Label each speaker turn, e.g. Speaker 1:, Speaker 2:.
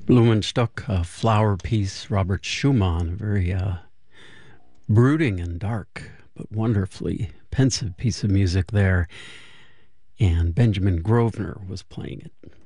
Speaker 1: Blumenstock, a flower piece, Robert Schumann, very brooding and dark, but wonderfully pensive piece of music there. And Benjamin Grosvenor was playing it.